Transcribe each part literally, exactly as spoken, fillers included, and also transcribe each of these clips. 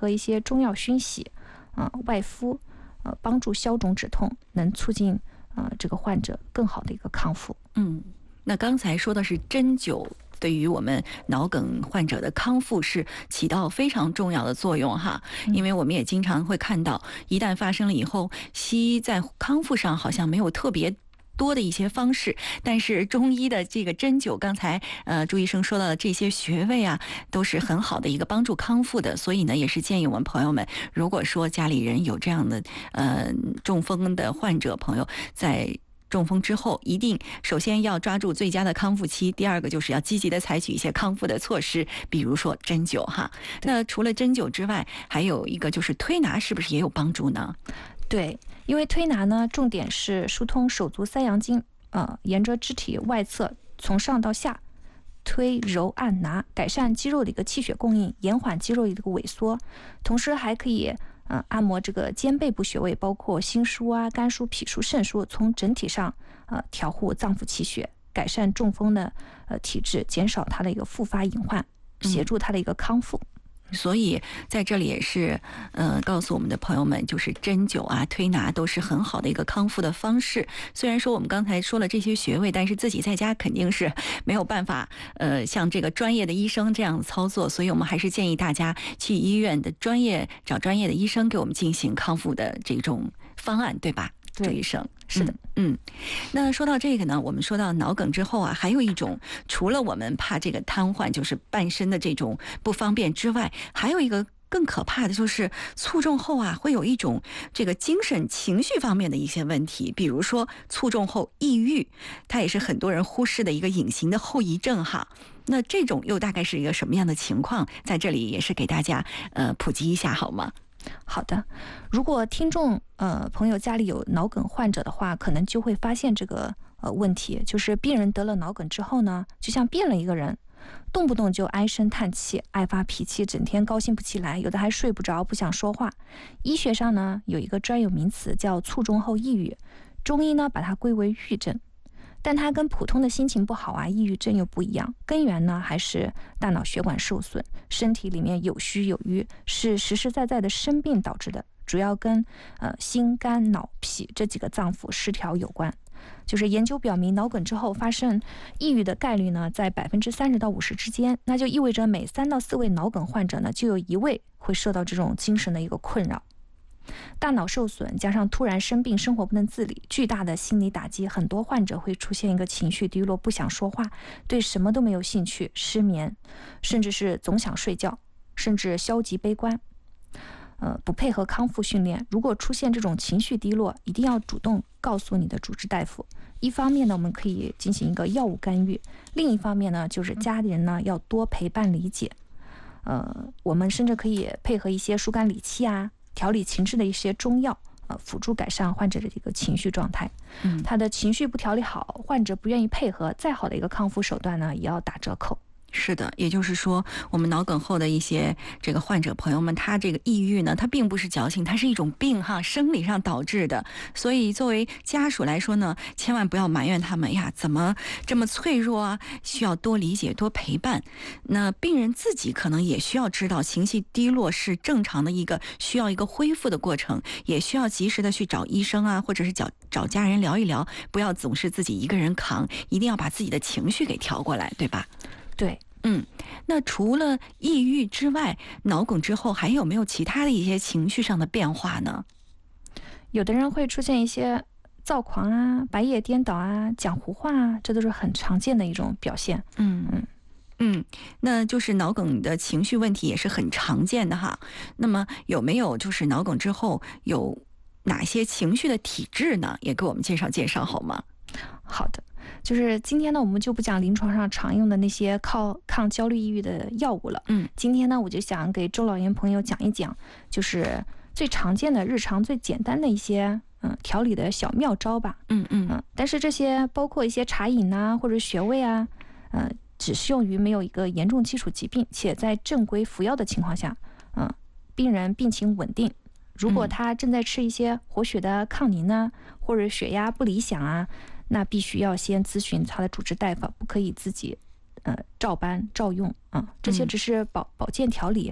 合一些中药熏洗，呃，外敷，呃，帮助消肿止痛，能促进呃这个患者更好的一个康复。 嗯，那刚才说的是针灸对于我们脑梗患者的康复是起到非常重要的作用哈，因为我们也经常会看到，一旦发生了以后，西医在康复上好像没有特别多的一些方式，但是中医的这个针灸，刚才呃朱医生说到的这些穴位啊，都是很好的一个帮助康复的。所以呢，也是建议我们朋友们，如果说家里人有这样的呃中风的患者朋友，在中风之后，一定首先要抓住最佳的康复期，第二个就是要积极的采取一些康复的措施，比如说针灸哈。那除了针灸之外，还有一个就是推拿，是不是也有帮助呢？ 对，因为推拿呢，重点是疏通手足三阳经，呃，沿着肢体外侧从上到下推揉按拿，改善肌肉的一个气血供应，延缓肌肉的一个萎缩，同时还可以呃按摩这个肩背部穴位，包括心腧啊、肝腧、脾腧、肾腧，从整体上呃调护脏腑气血，改善中风的呃体质，减少它的一个复发隐患，协助它的一个康复。嗯所以在这里也是，呃，告诉我们的朋友们，就是针灸啊、推拿都是很好的一个康复的方式。虽然说我们刚才说了这些穴位，但是自己在家肯定是没有办法，呃，像这个专业的医生这样操作，所以我们还是建议大家去医院的专业找专业的医生给我们进行康复的这种方案，对吧？朱医生， 是的， 嗯，嗯，那说到这个呢，我们说到脑梗之后啊，还有一种，除了我们怕这个瘫痪，就是半身的这种不方便之外，还有一个更可怕的就是卒中后啊，会有一种这个精神情绪方面的一些问题，比如说卒中后抑郁，它也是很多人忽视的一个隐形的后遗症哈。那这种又大概是一个什么样的情况？在这里也是给大家呃普及一下好吗？ 好的，如果听众呃朋友家里有脑梗患者的话，可能就会发现这个呃问题，就是病人得了脑梗之后呢，就像变了一个人，动不动就唉声叹气，爱发脾气，整天高兴不起来，有的还睡不着，不想说话。医学上呢有一个专有名词叫卒中后抑郁，中医呢把它归为郁症。但它跟普通的心情不好啊、抑郁症又不一样，根源呢还是大脑血管受损，身体里面有虚有瘀，是实实在在的生病导致的，主要跟呃心、肝、脑、脾这几个脏腑失调有关。就是研究表明，脑梗之后发生抑郁的概率呢在百分之三十到五十之间，那就意味着每三到四位脑梗患者呢就有一位会受到这种精神的一个困扰。大脑受损加上突然生病，生活不能自理，巨大的心理打击，很多患者会出现一个情绪低落，不想说话，对什么都没有兴趣，失眠，甚至是总想睡觉，甚至消极悲观。呃，不配合康复训练，如果出现这种情绪低落，一定要主动告诉你的主治大夫。一方面呢，我们可以进行一个药物干预；另一方面呢，就是家里人呢要多陪伴理解。呃，我们甚至可以配合一些疏肝理气啊、调理情志的一些中药，呃，辅助改善患者的这个情绪状态。嗯，他的情绪不调理好，患者不愿意配合，再好的一个康复手段呢，也要打折扣。 是的，也就是说，我们脑梗后的一些这个患者朋友们，他这个抑郁呢，他并不是矫情，它是一种病哈，生理上导致的。所以作为家属来说呢，千万不要埋怨他们呀，怎么这么脆弱啊？需要多理解、多陪伴。那病人自己可能也需要知道，情绪低落是正常的一个需要一个恢复的过程，也需要及时的去找医生啊，或者是找找家人聊一聊，不要总是自己一个人扛，一定要把自己的情绪给调过来，对吧？ 对。 嗯，那除了抑郁之外，脑梗之后还有没有其他的一些情绪上的变化呢？ 有的人会出现一些躁狂啊、白夜颠倒啊、讲胡话啊，这都是很常见的一种表现。 嗯嗯嗯，那就是脑梗的情绪问题也是很常见的哈。那么有没有就是脑梗之后有哪些情绪的体质呢？也给我们介绍介绍好吗？ 好的。就是今天呢，我们就不讲临床上常用的那些靠抗焦虑抑郁的药物了。嗯，今天呢，我就想给中老年朋友讲一讲，就是最常见的日常最简单的一些嗯调理的小妙招吧。嗯嗯嗯。但是这些包括一些茶饮啊，或者穴位啊，呃，只适用于没有一个严重基础疾病，且在正规服药的情况下，嗯，病人病情稳定。如果他正在吃一些活血的抗凝呢，或者血压不理想啊。那必须要先咨询他的主治大夫，不可以自己呃照搬照用啊。这些只是保保健调理，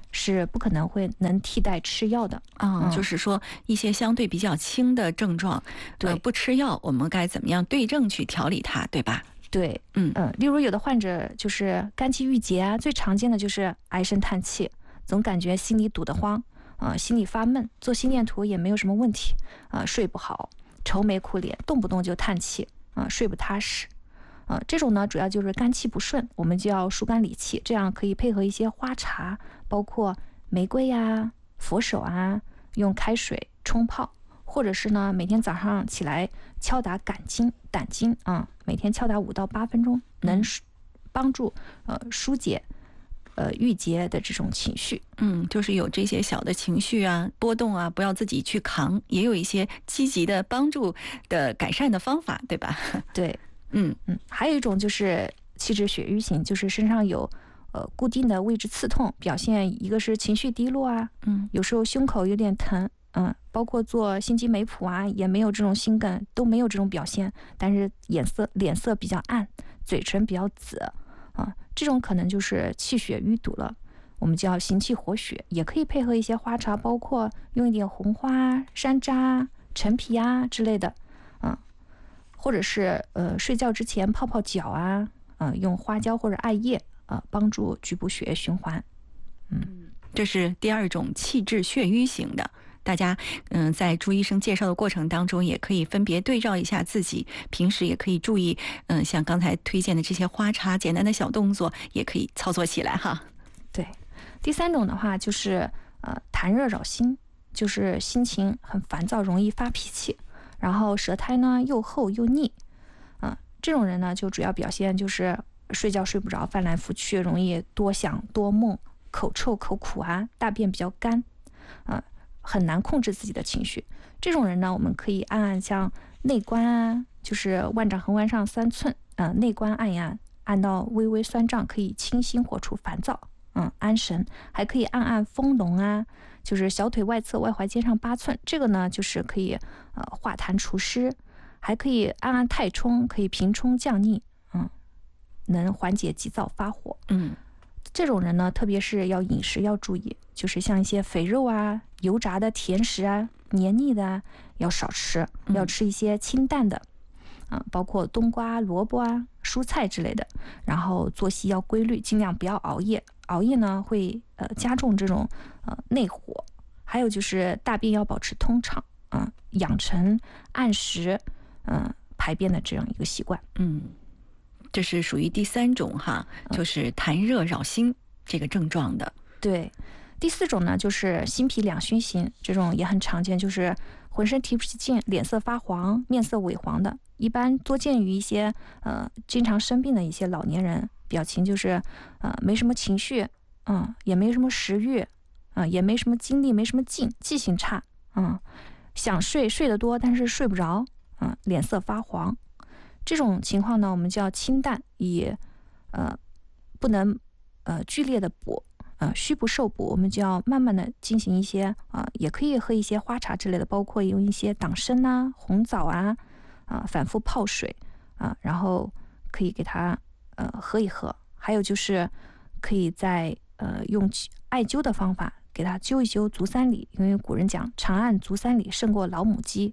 是不可能会能替代吃药的。 啊、嗯，就是说一些相对比较轻的症状， 对、 呃，不吃药，我们该怎么样对症去调理它，对吧？ 对， 嗯嗯、呃，例如有的患者就是肝气郁结啊，最常见的就是唉声叹气，总感觉心里堵得慌，啊、呃，心里发闷，做心电图也没有什么问题，啊、呃，睡不好，愁眉苦脸，动不动就叹气，啊、呃，睡不踏实。啊、呃，这种呢，主要就是肝气不顺，我们就要疏肝理气，这样可以配合一些花茶，包括玫瑰呀、佛手啊，用开水冲泡，或者是呢，每天早上起来敲打胆经，胆经啊，每天敲打五到八分钟，能帮助呃疏解呃郁结的这种情绪。 嗯，就是有这些小的情绪啊、波动啊，不要自己去扛，也有一些积极的帮助的改善的方法，对吧？ 对。 嗯嗯，还有一种就是气滞血瘀型，就是身上有呃固定的位置刺痛，表现一个是情绪低落啊， 嗯， 有时候胸口有点疼，嗯，包括做心肌酶谱啊，也没有这种心梗，都没有这种表现，但是颜色脸色比较暗，嘴唇比较紫啊，这种可能就是气血淤堵了，我们叫行气活血，也可以配合一些花茶，包括用一点红花、山楂、陈皮啊之类的，嗯。或者是呃睡觉之前泡泡脚啊，呃用花椒或者艾叶啊、呃、帮助局部血液循环。 嗯，这是第二种气滞血瘀型的。大家嗯、呃，在朱医生介绍的过程当中，也可以分别对照一下自己，平时也可以注意，嗯、呃，像刚才推荐的这些花茶，简单的小动作也可以操作起来哈。 对，第三种的话就是呃痰热扰心，就是心情很烦躁，容易发脾气。然后舌苔呢又厚又腻，嗯、呃，这种人呢就主要表现就是睡觉睡不着，翻来覆去，容易多想多梦，口臭口苦啊，大便比较干，啊、呃，很难控制自己的情绪。这种人呢，我们可以按按像内关啊，就是腕掌横弯上三寸，呃，内关按一按，按到微微酸胀，可以清心火除烦躁，嗯，安神。还可以按按丰隆啊。就是小腿外侧外踝尖上八寸，这个呢就是可以呃化痰除湿，还可以按按太冲，可以平冲降逆，嗯，能缓解急躁发火。 嗯， 这种人呢，特别是要饮食要注意，就是像一些肥肉啊、油炸的甜食啊、黏腻的啊，要少吃，要吃一些清淡的，啊、嗯，包括冬瓜、萝卜啊、蔬菜之类的。然后作息要规律，尽量不要熬夜。熬夜呢会呃加重这种呃内火，还有就是大便要保持通畅啊、呃，养成按时嗯、呃、排便的这样一个习惯。 嗯，这是属于第三种哈，就是痰热扰心这个症状的。 对，第四种呢就是心脾两虚型，这种也很常见，就是浑身提不起劲，脸色发黄，面色萎黄的，一般多见于一些呃经常生病的一些老年人。表情就是呃没什么情绪，嗯，也没什么食欲，嗯，也没什么精力，没什么劲，记性差，嗯，想睡睡得多，但是睡不着，嗯，脸色发黄。这种情况呢，我们叫清淡，以呃不能呃剧烈的补，呃虚不受补，我们就要慢慢的进行一些啊、呃，也可以喝一些花茶之类的，包括用一些党参啊、红枣啊，啊、呃、反复泡水啊、呃，然后可以给它。呃，喝一喝，还有就是可以在呃用艾灸的方法给它灸一灸足三里，因为古人讲长按足三里胜过老母鸡。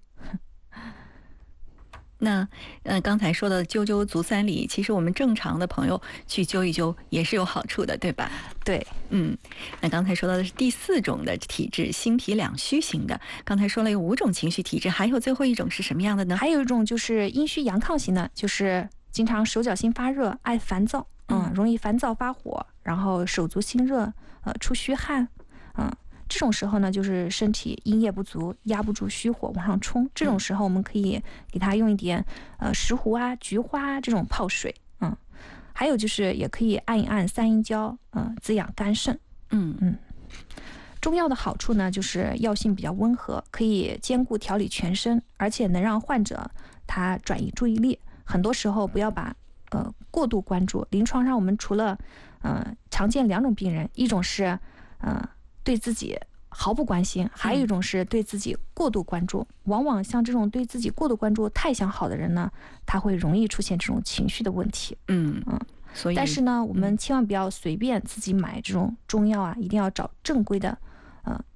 那呃刚才说的灸灸足三里，其实我们正常的朋友去灸一灸也是有好处的，对吧？ 对， 嗯，那刚才说到的是第四种的体质，心脾两虚型的。刚才说了有五种情绪体质，还有最后一种是什么样的呢？ 还有一种就是阴虚阳亢型的，就是经常手脚心发热，爱烦躁，嗯，容易烦躁发火，然后手足心热，呃，出虚汗，嗯，这种时候呢，就是身体阴液不足，压不住虚火往上冲。这种时候，我们可以给他用一点呃石斛啊、菊花、啊、这种泡水，嗯，还有就是也可以按一按三阴交，嗯，滋养肝肾， 嗯嗯。中药的好处呢，就是药性比较温和，可以兼顾调理全身，而且能让患者他转移注意力。很多时候不要把呃过度关注。临床上我们除了呃常见两种病人，一种是呃对自己毫不关心，还有一种是对自己过度关注。往往像这种对自己过度关注、太想好的人呢，他会容易出现这种情绪的问题。 嗯嗯。 所以， 但是呢，我们嗯千万不要随便自己买这种中药啊，一定要找正规的呃